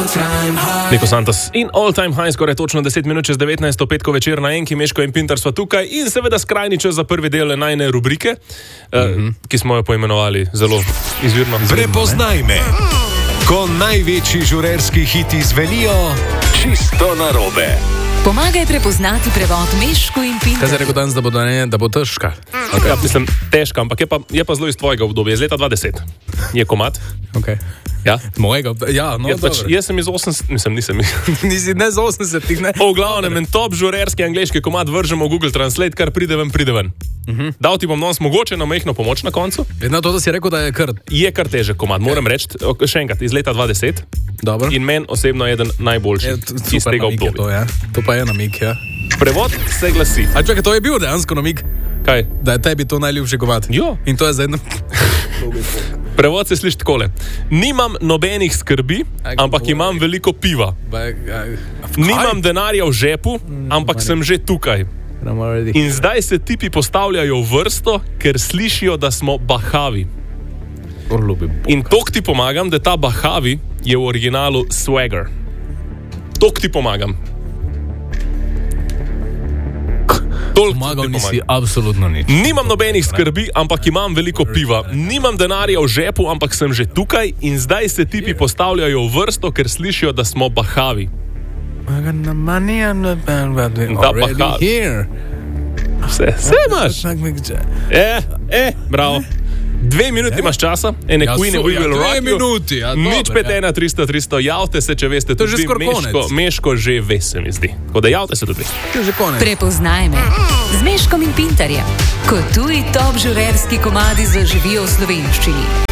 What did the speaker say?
Niko Santos in All Time High, skoraj točno 10 minut čez 19. petko večer na Enki, Meško in Pintar sva tukaj in seveda skrajni čas za prvi del najne rubrike, ki smo jo poimenovali zelo izvirno. Prepoznaj me, ko največji žurerski hiti zvenijo čisto narobe. Pomagaj prepoznati prevod Meško in Pintar. Kaj se rekel danes, da bo težka? Okay. Ja, mislim, težka, ampak je pa zelo iz tvojega obdobja, iz leta 2010. Je komad. Okay. Ja? Mojega, ja, no, pač, jaz sem iz 80, nisem. Nisi ne z 80-ih, ne? V glavnem, en top žurerski angleški komad vržemo v Google Translate, kar pride ven. Dal ti bom danes mogoče na majhno pomoč na koncu. Na to, da si rekel, da je kar... Je kar težek komad, moram reči, še enkrat, iz leta 2010. Dobro. In meni osebno je eden najboljših iz tega obdobja. To pa je namig, ja. Prevod se glasi. A čakaj, to je bil dejansko namig? Kaj? Da je tebi to najljubši komad. Jo. In to je za eno... Prevod se sliši takole. Nimam nobenih skrbi, ampak imam veliko piva. Nimam denarja v žepu, ampak sem že tukaj. In zdaj se tipi postavljajo v vrsto, ker slišijo, da smo bahavi. In tok ti pomagam, da ta bahavi je v originalu swagger. Tok ti pomagam. Pomagal nisi absolutno nič. Nimam nobenih skrbi, ampak imam veliko piva. Nimam denarja v žepu, ampak sem že tukaj. In zdaj se tipi postavljajo v vrsto, ker slišijo, da smo bahavi. In ta bahavi. Vse imaš. Bravo. 2 minuti imaš časa, ene Queen We Will Rock You. 2 minuti, ja, dobro. Nič 5-1-300-300, javte se, če veste, to tudi Meško že ve, se mi zdi. Tako da javte se tudi. Prepoznaj me z Meškom in Pintarjem, ko tuji top žurerski komadi zaživijo v slovenščini.